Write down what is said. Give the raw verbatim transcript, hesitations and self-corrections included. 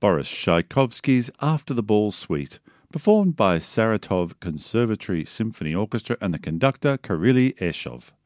Boris Tchaikovsky's After the Ball Suite, performed by Saratov Conservatory Symphony Orchestra and the conductor Karely Eshov.